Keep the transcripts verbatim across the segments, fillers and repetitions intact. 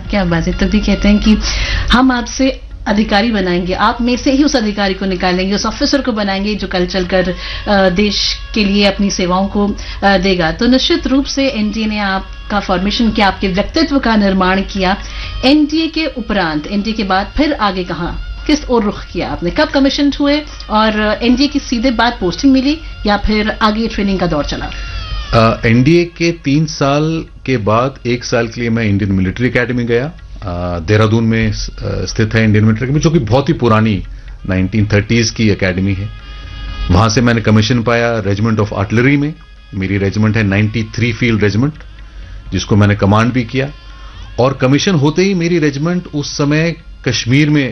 क्या बात है। तभी कहते हैं कि हम आपसे अधिकारी बनाएंगे, आप में से ही उस अधिकारी को निकालेंगे, उस ऑफिसर को बनाएंगे जो कल चलकर देश के लिए अपनी सेवाओं को देगा। तो निश्चित रूप से एनडीए ने आपका फॉर्मेशन किया, आपके व्यक्तित्व का निर्माण किया। एनडीए के उपरांत, एनडीए के बाद फिर आगे कहां, किस ओर रुख किया आपने, कब कमीशन हुए और एनडीए की सीधे बाद पोस्टिंग मिली या फिर आगे ट्रेनिंग का दौर चला? एनडीए uh, के तीन साल के बाद एक साल के लिए मैं इंडियन मिलिट्री एकेडमी गया, uh, देहरादून में uh, स्थित है इंडियन मिलिट्री एकेडमी, जो कि बहुत ही पुरानी नाइनटीन थर्टीज़ की एकेडमी है। वहां से मैंने कमीशन पाया रेजिमेंट ऑफ आर्टिलरी में। मेरी रेजिमेंट है तिरानवे फील्ड रेजिमेंट, जिसको मैंने कमांड भी किया। और कमीशन होते ही मेरी रेजिमेंट उस समय कश्मीर में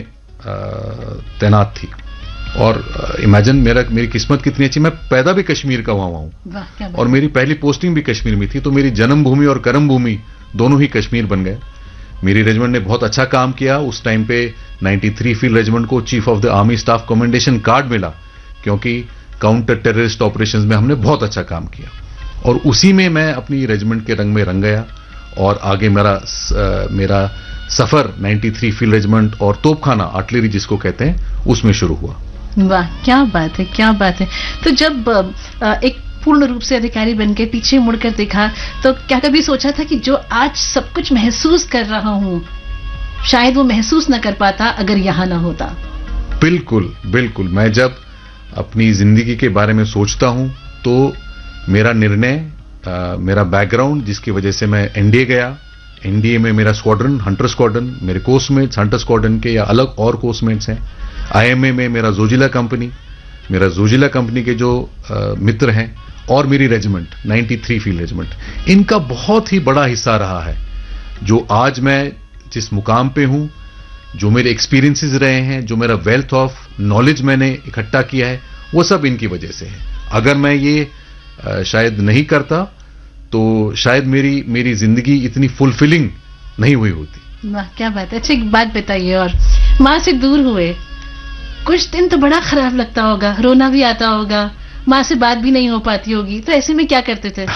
uh, तैनात थी। और इमेजिन uh, मेरा मेरी किस्मत कितनी अच्छी, मैं पैदा भी कश्मीर का हुआ हूं और मेरी पहली पोस्टिंग भी कश्मीर में थी। तो मेरी जन्मभूमि और कर्म भूमि दोनों ही कश्मीर बन गए। मेरी रेजिमेंट ने बहुत अच्छा काम किया। उस टाइम पे तिरानवे फील्ड रेजिमेंट को chief of the army staff commendation card मिला, क्योंकि काउंटर टेररिस्ट ऑपरेशंस में हमने बहुत अच्छा काम किया। और उसी में मैं अपनी रेजिमेंट के रंग में रंग गया और आगे मेरा uh, मेरा सफर तिरानवे फील्ड रेजिमेंट और तोपखाना आर्टिलरी जिसको कहते हैं उसमें शुरू हुआ। वाह, क्या बात है, क्या बात है। तो जब एक पूर्ण रूप से अधिकारी बनके पीछे मुड़कर देखा तो क्या कभी सोचा था कि जो आज सब कुछ महसूस कर रहा हूं शायद वो महसूस न कर पाता अगर यहां ना होता? बिल्कुल बिल्कुल। मैं जब अपनी जिंदगी के बारे में सोचता हूं तो मेरा निर्णय, मेरा बैकग्राउंड जिसकी वजह से मैं एनडीए गया, एनडीए में मेरा स्क्वाड्रन, हंटर स्क्वाड्रन, मेरे कोर्समेट्स हंटर स्क्वाड्रन के या अलग और कोर्समेट्स हैं। आईएमए में मेरा जोजिला कंपनी, मेरा जोजिला कंपनी के जो आ, मित्र हैं, और मेरी रेजिमेंट तिरानवे फील्ड रेजिमेंट, इनका बहुत ही बड़ा हिस्सा रहा है जो आज मैं जिस मुकाम पे हूं, जो मेरे एक्सपीरियंसेस रहे हैं, जो मेरा वेल्थ ऑफ नॉलेज मैंने इकट्ठा किया है, वो सब इनकी वजह से है। अगर मैं ये आ, शायद नहीं करता तो शायद मेरी मेरी जिंदगी इतनी फुलफिलिंग नहीं हुई होती। वाह, क्या बात है। अच्छा, एक बात बताइए, और माँ से दूर हुए कुछ दिन तो बड़ा खराब लगता होगा, रोना भी आता होगा, माँ से बात भी नहीं हो पाती होगी, तो ऐसे में क्या करते थे?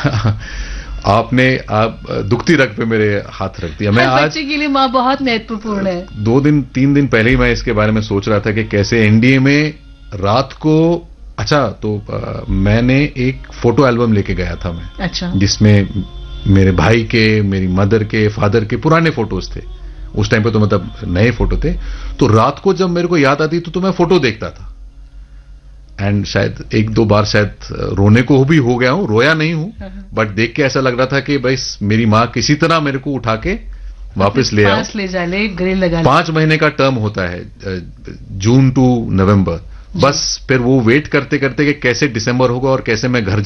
आपने आप दुखती रग पे मेरे हाथ रख दिया। मैं आज बच्चे के लिए माँ बहुत महत्वपूर्ण है। दो दिन तीन दिन पहले ही मैं इसके बारे में सोच रहा था कि कैसे एनडीए में रात को, अच्छा तो आ, मैंने एक फोटो एल्बम लेके गया था मैं, अच्छा, जिसमें मेरे भाई के, मेरी मदर के, फादर के पुराने फोटोज थे। उस टाइम पे तो मतलब नए फोटो थे। तो रात को जब मेरे को याद आती तो, तो मैं फोटो देखता था, एंड शायद एक दो बार शायद रोने को भी हो गया हूं, रोया नहीं हूं, बट देख के ऐसा लग रहा था कि बस मेरी माँ किसी तरह मेरे को उठा के वापस ले आओ, ले जा ले, ग्रिल लगा। पांच महीने का टर्म होता है, जून टू नवंबर, बस फिर वो वेट करते करते कि कैसे दिसंबर होगा और कैसे मैं घर